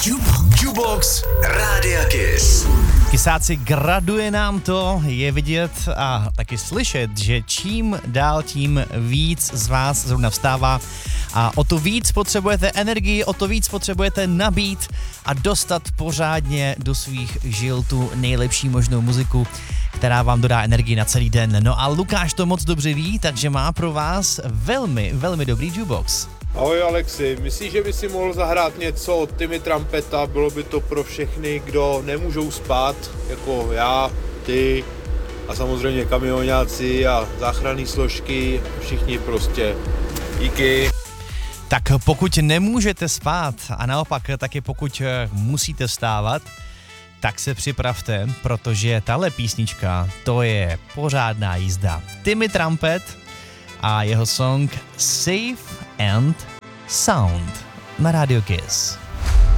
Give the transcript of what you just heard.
Jukebox Rádia Kiss. Kysáci, graduje nám to, je vidět a taky slyšet, že čím dál tím víc z vás zrovna vstává a o to víc potřebujete energii, o to víc potřebujete nabít a dostat pořádně do svých žil tu nejlepší možnou muziku, která vám dodá energii na celý den. No a Lukáš to moc dobře ví, takže má pro vás velmi, velmi dobrý jukebox. Ahoj Alexi, myslíš, že by si mohl zahrát něco od Timmy Trumpeta? Bylo by to pro všechny, kdo nemůžou spát, jako já, ty a samozřejmě kamioňáci a záchranné složky, všichni prostě. Díky. Tak pokud nemůžete spát a naopak taky pokud musíte vstávat, tak se připravte, protože tahle písnička, to je pořádná jízda. Timmy Trumpet a jeho song Safe and Sound na Radio Kiss.